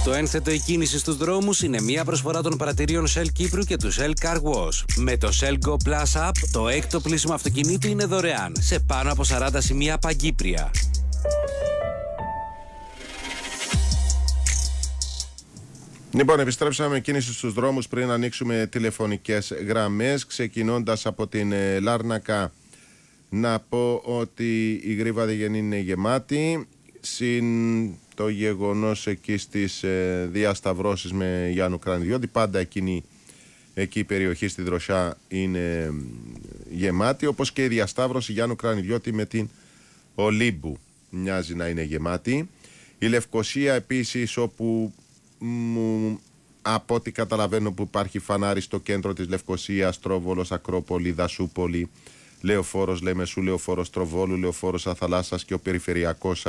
Το ένθετο η κίνηση στους δρόμους είναι μια προσφορά των παρατηρίων Shell Κύπρου και του Shell Car Wash. Με το Shell Go Plus App, το έκτο πλήσιμο αυτοκινήτου είναι δωρεάν σε πάνω από 40 σημεία παγκύπρια. Λοιπόν, επιστρέψαμε κίνηση στους δρόμους πριν ανοίξουμε τηλεφωνικές γραμμές. Ξεκινώντας από την Λάρνακα, να πω ότι η Γρήβα Διγενή είναι γεμάτη. Συν το γεγονός εκεί στις διασταυρώσεις με Γιάννου Κρανιδιώτη, πάντα εκεί η περιοχή στη Δροσιά είναι γεμάτη, όπως και η διασταύρωση Γιάννου Κρανιδιώτη με την Ολύμπου μοιάζει να είναι γεμάτη. Η Λευκοσία επίσης, όπου από ό,τι καταλαβαίνω που υπάρχει φανάρι στο κέντρο της Λευκοσίας, Τρόβολος, Ακρόπολη, Δασούπολη, Λεωφόρος Λεμεσού, Λεωφόρος Τροβόλου, Λεωφόρος Αθαλάσσας και ο περιφερειακός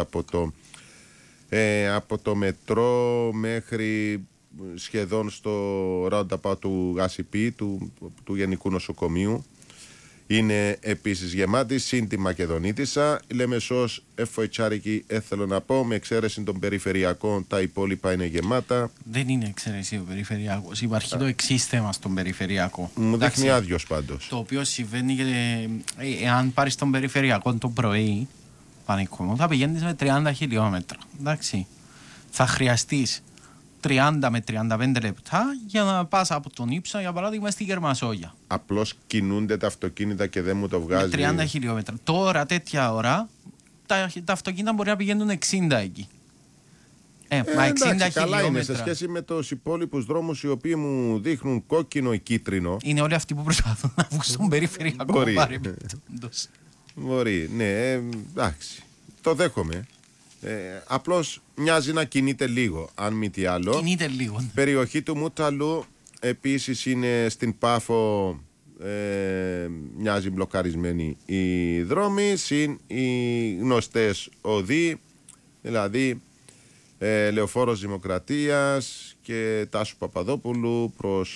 από το μετρό μέχρι σχεδόν στο roundabout του Γασιπί, του Γενικού Νοσοκομείου, είναι επίσης γεμάτη. Συν τη Μακεδονίτισσα, η Λεμεσός, Εφοητσάρικη, θέλω να πω, με εξαίρεση των περιφερειακών, τα υπόλοιπα είναι γεμάτα. Δεν είναι εξαίρεση ο περιφερειακός. Υπάρχει το εξής θέμα στον περιφερειακό. Μου δείχνει άδειος πάντως. Το οποίο συμβαίνει εάν πάρεις τον περιφερειακό το πρωί, πανικό, θα πηγαίνεις με 30 χιλιόμετρα. Εντάξει. Θα χρειαστείς 30 με 35 λεπτά για να πας από τον Ύψο, για παράδειγμα, στη Γερμασόγια. Απλώς κινούνται τα αυτοκίνητα και δεν μου το βγάζει. Με 30 χιλιόμετρα. Τώρα, τέτοια ώρα, τα αυτοκίνητα μπορεί να πηγαίνουν 60 εκεί. Μα 60 καλά είναι σε σχέση με τους υπόλοιπους δρόμους, οι οποίοι μου δείχνουν κόκκινο ή κίτρινο. Είναι όλοι αυτοί που προσπαθούν να βγουν στον περιφερειακό παρεμπιπτόντως. Μπορεί, ναι, εντάξει. Το δέχομαι. Απλώς μοιάζει να κινείται λίγο, αν μη τι άλλο. Κινείται λίγο. Περιοχή του Μούταλου επίσης είναι στην Πάφο, μοιάζει μπλοκαρισμένη οι δρόμοι, συν οι γνωστές οδοί, δηλαδή Λεωφόρος Δημοκρατίας και Τάσου Παπαδόπουλου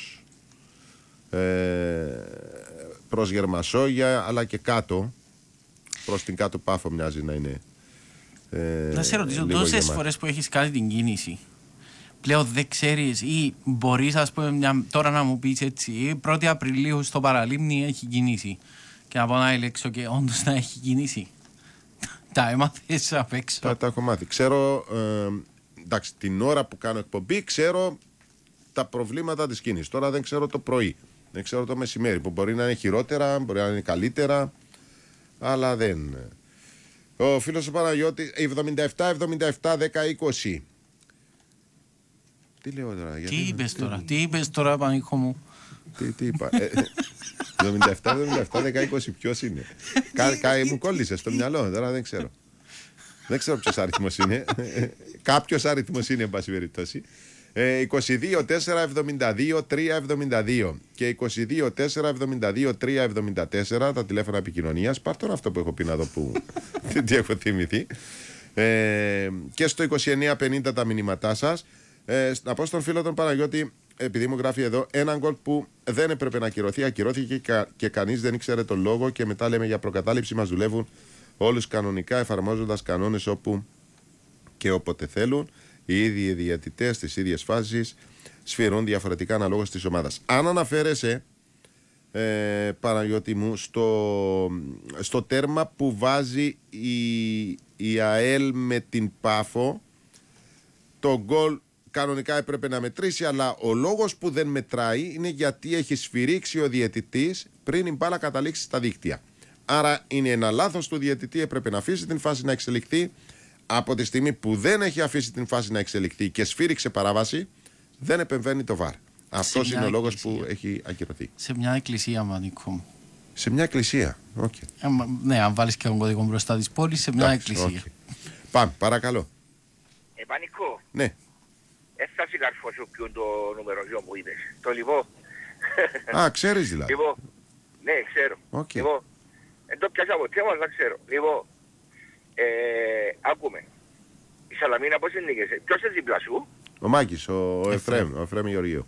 προς Γερμασόγια, αλλά και κάτω, προς την κάτω Πάφο μοιάζει να είναι. Να σε ρωτήσω, τόσες φορές που έχεις κάνει την κίνηση, πλέον δεν ξέρεις ή μπορείς, ας πούμε, τώρα να μου πεις έτσι, 1η Απριλίου στο Παραλίμνη έχει κίνηση και να πω να ελέξω και όντως να έχει κίνηση? Τα έμαθες απ' έξω? Τα έχω μάθει. Ξέρω, εντάξει, την ώρα που κάνω εκπομπή ξέρω τα προβλήματα της κίνησης. Τώρα δεν ξέρω το πρωί, δεν ξέρω το μεσημέρι, που μπορεί να είναι χειρότερα, μπορεί να είναι καλύτερα, αλλά δεν. Ο φίλος ο Παναγιώτης, 77-77-10-20. Τι λέω τώρα? Τι είπες τώρα, Πανίκο μου? Τι είπα? 77-77-10-20 ποιος είναι? Μου κόλλησε στο μυαλό, τώρα δεν ξέρω. Δεν ξέρω ποιος αριθμός είναι. Κάποιος αριθμός είναι, εν πάση περιπτώσει. 22-4-72-3-72 και 22-4-72-3-74 τα τηλέφωνα επικοινωνίας. Πάρ' τώρα αυτό που έχω πει να δω που τι έχω θυμηθεί. Και στο 29-50 τα μηνύματά σας. Να πω στον φίλο τον Παναγιώτη, επειδή μου γράφει εδώ, έναν γκολ που δεν έπρεπε να ακυρωθεί, ακυρώθηκε και κανείς δεν ήξερε τον λόγο, και μετά λέμε για προκατάληψη, μας δουλεύουν όλους κανονικά εφαρμόζοντας κανόνες όπου και όποτε θέλουν. Οι ίδιοι διαιτητές στις ίδιες φάσεις σφυρούν διαφορετικά αναλόγως της ομάδας. Αν αναφέρεσαι, Παναγιώτη μου, στο τέρμα που βάζει η ΑΕΛ με την Πάφο, το γκολ κανονικά έπρεπε να μετρήσει, αλλά ο λόγος που δεν μετράει είναι γιατί έχει σφυρίξει ο διαιτητής πριν η μπάλα καταλήξει στα δίκτυα. Άρα είναι ένα λάθος του διαιτητή, έπρεπε να αφήσει την φάση να εξελιχθεί. Από τη στιγμή που δεν έχει αφήσει την φάση να εξελιχθεί και σφύριξε παράβαση, δεν επεμβαίνει το ΒΑΡ. Αυτός είναι ο λόγος που έχει ακυρωθεί. Σε μια εκκλησία, Μανίκο μου. Σε μια εκκλησία, okay. Ναι, αν βάλεις και τον κωδικό μπροστά της πόλης, σε μια εκκλησία. Okay. Πάμε, παρακαλώ. Πανικό. Ναι. Θα συγκαρφώσω ποιον το νούμερο που είπες. Το λοιπόν. Α, ξέρεις δηλαδή. Λοιπόν, ναι, ξέρω. Okay. Λοιπόν, δεν το πιάσα ποτέ, αλλά δεν ξέρω. Λοιπόν, άκουμε. Η Σαλαμίνα πώς είναι νίκησε? Ποιος είναι δίπλα σου? Ο Μάκης, ο Εφραίμ Γεωργίου.